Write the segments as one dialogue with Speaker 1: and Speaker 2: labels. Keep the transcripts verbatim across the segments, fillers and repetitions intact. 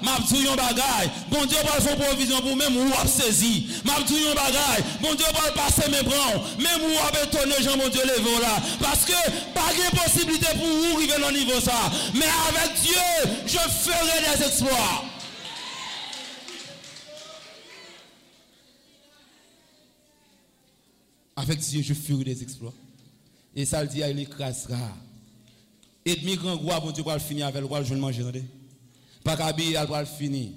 Speaker 1: m'a dit yon bagay. Bon Dieu va faire provision pour même ou a saisi. M'a dit yon bagay. Bon Dieu va passer mes bras. Même ou a bétonné Jean mon Dieu levé là. Parce que pas de possibilité pour vous arriver dans niveau ça. Mais avec Dieu, je ferai des exploits. Avec Dieu, je ferai des exploits. Et ça le dit, il écrasera. Et demi grand gros, bon Dieu, va le finir avec le roi, je vais le manger. Pas qu'à il va le finir.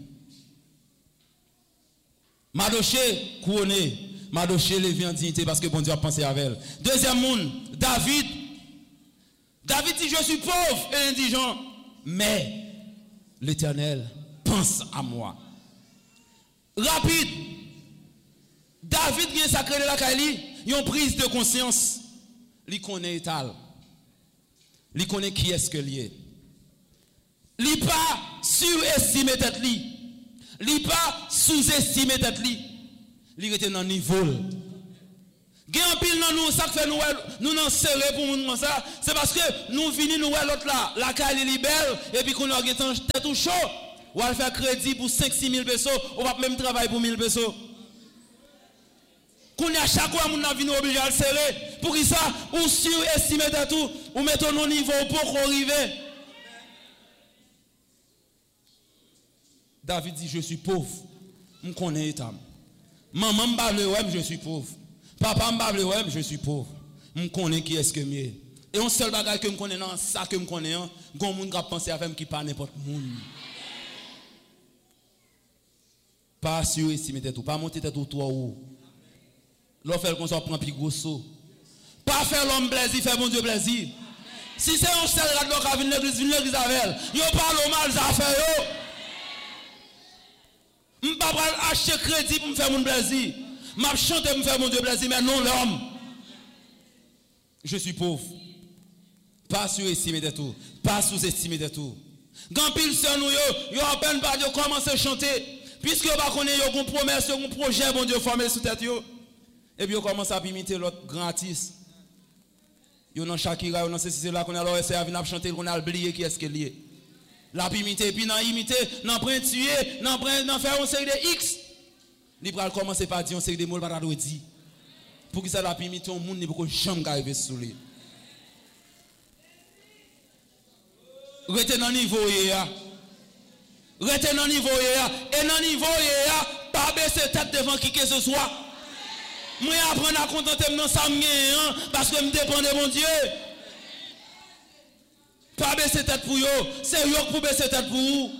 Speaker 1: Madoché, couronné. Madoché, levé en dignité parce que bon Dieu a pensé avec elle. Deuxième monde, David. David dit, je suis pauvre et indigent. Mais l'Éternel pense à moi. Rapide. David qui est sacré de la Kali, il a une prise de conscience. Il connaît l'étal. Il connaît qui est-ce que il est. Il n'est pas surestimé tête li. Il n'est pas sous-estimé tête li. Il était dans le niveau. Gen pile dans nous ça fait nous nous n'en serrer pour nous ça, c'est parce que nous venons nous l'autre là, la Kali libère et puis qu'on a tête tout chaud. On va faire crédit pour cinq six mille pesos, on va même travailler pour mille pesos. Qu'on a chaque fois mon avis nous obligé à le serrer pour qui ça ou surestimer tout ou mettre nos niveau pour arriver. David dit je suis pauvre. Je connais état. Maman m'bable ouais, je suis pauvre. Papa m'bable ouais, je suis pauvre. Je connais qui est-ce que mieux. Et on seul bagage que je connais dans ça que je connais, gon moun ka penser avec qui pas n'importe moun. Pas surestimer tout, pas monter tout toi ou. L'on fait comme ça prend plus gros saut. Pas faire l'homme plaisir, faire mon Dieu plaisir. Si c'est un seul radio qui vient l'église, vient l'église avec elle. Yo parle mal ça fait yo. Je pas acheter crédit pour me faire mon plaisir. M'a chanter pour me faire mon Dieu plaisir mais non l'homme. Je suis pauvre. Pas surestimer de tout, pas sous-estimer de tout. Quand pile sur nous yo, yo à peine pas de commencer à chanter puisque ba connait yo une promesse, un projet bon Dieu formé sous tête yo. Et puis, on commence à imiter l'autre grand artiste. Yo dans Shakira, yo dans ceci, là, qu'on a l'O S A, on a chanté, on a oublié qui est-ce qu'il est. La imiter, puis dans imiter, dans prendre tuer, dans prendre, dans faire une série de X. Il va commencer par dire une série de mots, par dire. Pour que ça la imiter, un monde ne peut jamais arriver sur lui. Restez dans le niveau, ya. Restez dans le niveau, ya. Et dans le niveau, ya, pas baisser tête devant qui que ce soit. Moi apprendre à contenter dans ça parce que me dépend de mon Dieu. Pas baisser tête pour eux, c'est eux pour baisser tête pour vous.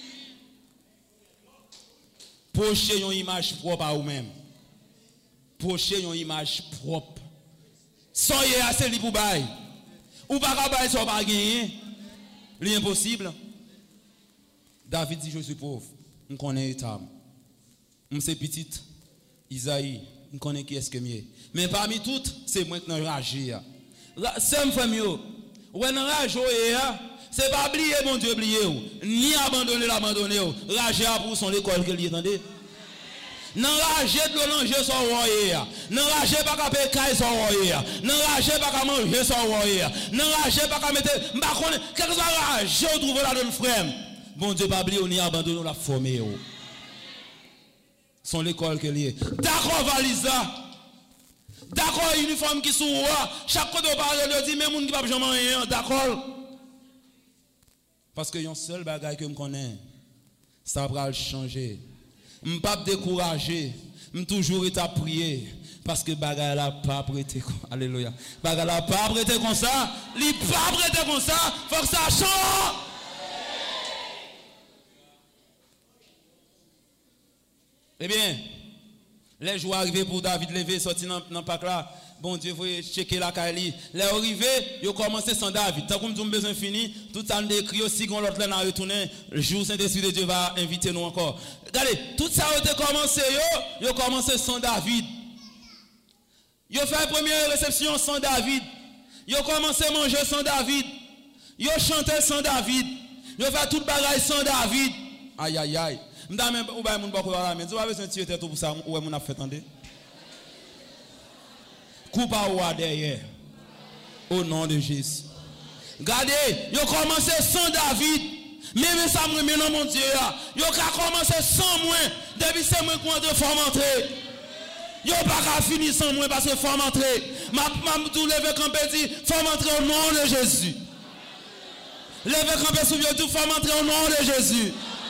Speaker 1: Pocher une image propre à vous-même. Pocher une image propre. Soyez assez libre pour bail. Ou pas bail soit pas gagner. L'impossible. David dit je suis pauvre. On connaît état. On c'est petite. Isaïe on connaît qui est-ce que mieux. Mais parmi toutes, c'est moi qui n'ai ragé. C'est moi mieux. Ou en rage, c'est pas oublier mon Dieu, oublier ni abandonner l'abandonner. Rager pour son école que lui entendez. Non rager de l'oranger son royer. Non rager pas qu'à payer caille son royer. Non rager pas qu'à manger son royer. Non rager pas qu'à mettre m'pa connait quelque chose rager ou trouver là dans le frère. Bon Dieu pas oublier ni abandonner la former. Son l'école que lié. D'accord valisa. D'accord uniforme qui sous chaque côté on parle de dit même monde qui pas jamais rien d'accord. Parce que yon seul bagage que me connais ça va changer. M pas décourager, m toujours être à prier parce que bagage la pas prêté alléluia. Bagage la pas prêté comme ça, li pas prêté comme ça, faut que ça change. Eh bien, les jours arrivés pour David lever, sortir dans le parc là, bon Dieu, vous checker la Kali. Les arrivés, ils ont commencé sans David. Tant que nous avons besoin fini, tout ça nous décrit aussi quand l'autre là retourné, le jour Saint-Esprit de Dieu va inviter nous encore. Regardez, tout ça a été commencé, ils ont commencé sans David. Ils ont fait une première réception sans David. Ils ont commencé à manger sans David. Ils ont chanté sans David. Ils ont fait toute bagaille sans David. Aïe, aïe, aïe. M'dame ou ba moun bako la mais tu vas besoin tirer tête pour ça ou moun a fait tande coupe à ou derrière au nom de Jésus. Regardez, ils ont commencé sans David Mais ça me remet dans mon Dieu. Yo ka commencer sans moi. Depuis c'est moi qui entre forme entrer. Yo pas qu'à finir sans moi parce que forme entrer. Ma ma tout lever camper dit forme entrer au nom de Jésus. Lever camper sous tout forme entrer au nom de Jésus.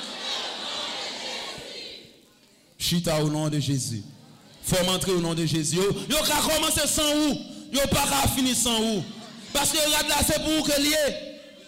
Speaker 1: Chita au nom de Jésus. Forme entrer au nom de Jésus. Yo yo ka commencer sans ou. Yo pas qu'à finir sans ou. Parce que regarde là c'est pour que lié.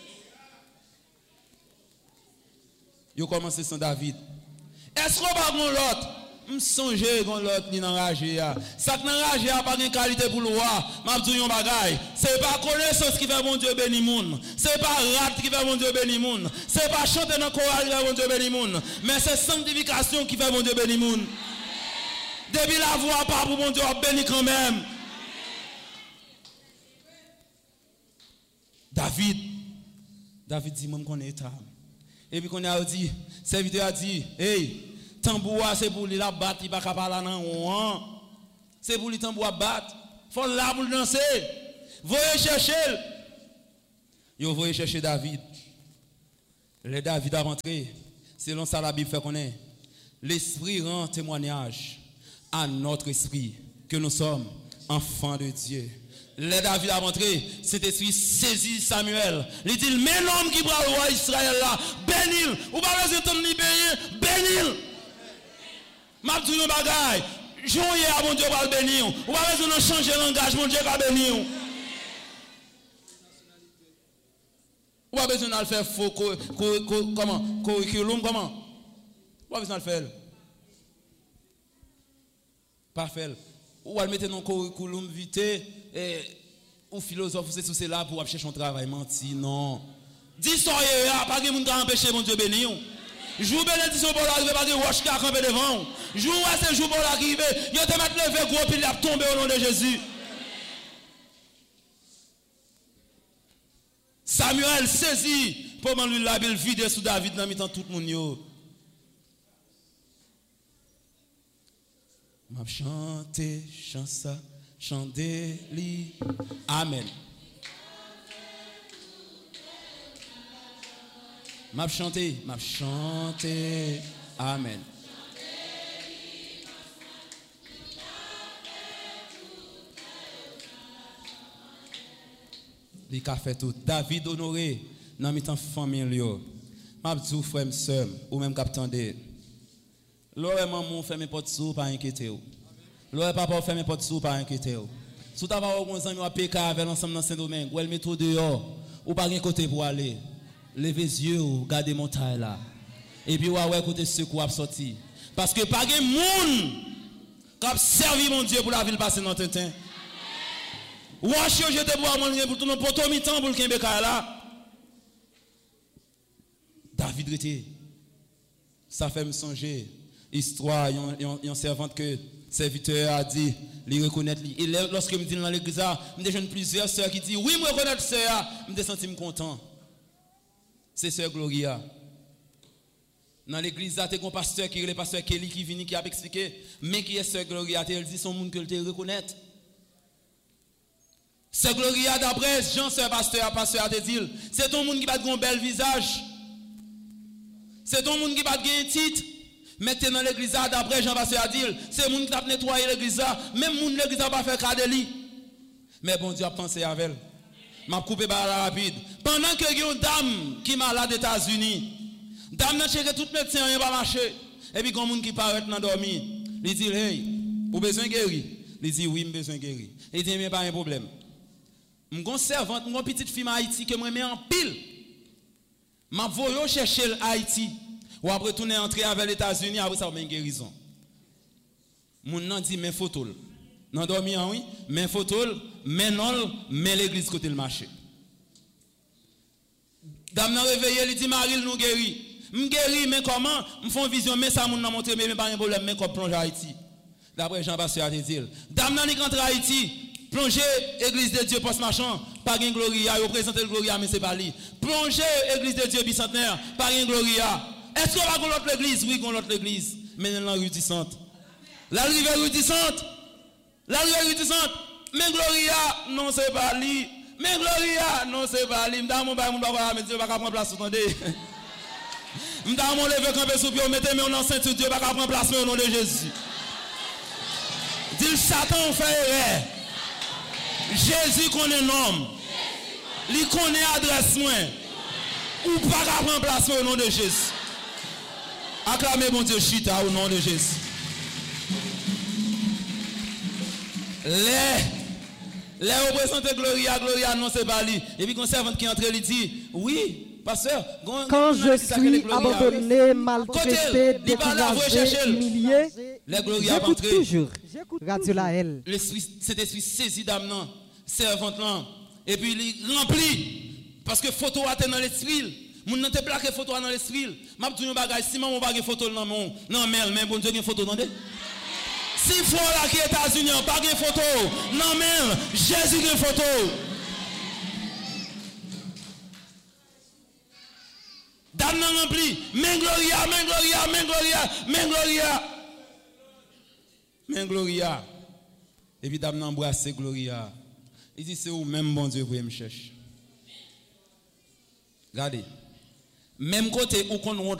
Speaker 1: Yo commencé sans David. Est-ce qu'on va gon l'autre? Me songer gon l'autre ni enragé ya. Ça qui enragé a pas de qualité pour le roi. M'a dit yon bagay. C'est pas connaissance qui fait mon Dieu béni moun. C'est pas rat qui fait mon Dieu béni moun. C'est pas chanter dans chorale qui fait mon Dieu béni moun. Mais c'est sanctification qui fait mon Dieu béni moun. Depuis la voix pas pour mon Dieu béni quand même. David David dit moi me connais état. Et puis qu'on a dit, serviteur a dit, hey, tambour c'est pour lui la battre, il va pas parler non. C'est pour lui tambour battre. Faut là pour danser. Voyez chercher. Yo voyez chercher David. Le David a rentré. Selon ça la Bible fait qu'on est. L'esprit rend témoignage à notre esprit que nous sommes enfants de Dieu. Le David a montré, cet esprit saisit Samuel. Il dit, mais l'homme qui prend le roi Israël là, bénil, ou pas besoin de libérer, bénil. M'a dit un bagay, joyeux à mon Dieu va le bénir. Ou pas besoin de changer de langage, mon Dieu va bénir. Ou pas besoin de faire faux, comment, curriculum, comment. Ou pas besoin de faire. Pas faire. Ou à mettre dans curriculum vite. Et, ou philosophe, c'est tout cela pour chercher un travail, menti, non. Dis ça, il n'y a pas de monde qui a empêché mon Dieu béni. Jour bénédiction pour l'arrivée, pas de roche qui a campé devant. Jour où c'est jour pour l'arrivée, il y a des mettre levé gros, puis il a tombé au nom de Jésus. Samuel saisit pour lui la Bible vide sous David dans mi-temps tout le monde. M'a chanté, chansa. Chandeli. Amen. M'a chanté, m'a chanté. Amen. Il a fait tout. David honoré dans mes temps famille. M'a dit frère, sœur, ou même capitaine de. L'heure maman fait mes portes sous, pas inquiéter. L'heure papa fait mes portes sous, pas inquiéter. Si tu as un ami à P K avec l'ensemble dans Saint-Domingue, ou elle met tout dehors, ou pas de côté pour aller. Levez les yeux, gardez mon taille là. Et puis, ouais, côté secours à sortir. Parce que pas de monde qui a servi mon Dieu pour la ville passer dans le temps. Ou à changer de bois, pour tout le monde, pour tout le temps, pour le Québec là. David était. Ça fait me songer. Histoire, il y a un servante que serviteur a dit, il reconnaît. Et lorsque je me dis dans l'église, je me dis plusieurs sœurs qui disent, oui, je reconnais sœur, je me sens content. C'est sœur Gloria. Dans l'église, il y a un pasteur qui est le pasteur Kelly qui vient qui a expliqué, mais qui est sœur Gloria, elle dit son monde que te reconnaît. Sœur Gloria, d'après Jean, sœur pasteur, pasteur a dit, c'est ton monde qui va avoir un bel visage. C'est ton monde qui va avoir un titre. Mettez dans l'église, d'après Jean pasteur a dit, c'est le monde qui va nettoyer l'église, même le monde de l'église va pas faire cadeli. Mais bon Dieu a pensé avec elle. M'a coupé par la rapide. Pendant que il y a une dame qui est malade aux États-Unis, dame n'a cherché tout médecin, rien pas marché. Et puis, quand un monde qui paraît dans dormir, il dit, hey, vous avez besoin de guérir? Il dit, oui, j'ai besoin de guérir. Il dit, mais pas un problème. Je suis une servante, je suis une petite fille à Haïti que je mets en pile. Je vais chercher Haïti. Ou après, tourner entrer avec les États-Unis, après ça, je vais une guérison. Mon nom dit, mais photo. Dans dormir, oui, mais photo, mais non, mais l'église côté le marché. Dame n'a réveillé, il dit, Marie, nous guérit. Je guéris, mais comment? Je fais une vision, mais ça, m'a montré, mais pas un problème, mais qu'on plonge à Haïti. D'après Jean-Baptiste a dit, Dame n'a pas rentré à Haïti, plongez église de Dieu post-marchand, pas une gloria, vous présentez le gloria, mais c'est pas lui. Plongez église de Dieu bicentenaire, pas une gloria. Est-ce qu'on va dans l'autre église? Oui, dans l'autre église, mais dans la rue du centre. La rivière rue du centre. La rivière rue du centre. Mais gloria, non, c'est pas lui. Mais gloria, non, c'est pas lui. Dans mon bail, mon papa, mais Dieu va prendre place, attendez. M'ta mon lever camper sous pied, mettez-moi en ceinture, Dieu va prendre place au nom de Jésus. Dis Satan fait erreur. Jésus connaît nom. Il connaît adresse moi. Ou pas prendre place au nom de Jésus. Acclamez mon Dieu chita au nom de Jésus. Les les représentants Gloria, Gloria non c'est pas lui. Et puis quand servante qui entre il dit oui, pasteur,
Speaker 2: quand je suis abandonné, maltraité, découragé, humilié, j'écoute toujours Radio Laël.
Speaker 1: Cet esprit saisi d'âme non, servante là, et puis il remplit parce que photo a dans l'esprit. Moun nan te plaqué photo dans l'esprit. M'a dit un bagage si maman pas photo dans mon non mais mais bon Dieu une photo dans. Si faut là qui États-Unis pas de photo, non même Jésus une photo. Dame nan rempli, men gloria, men gloria, men gloria, men gloria. Men gloria. Et puis dame nan embrasse gloria. Il dit c'est où même bon Dieu pour me chercher. Regardez. Même côté où qu'on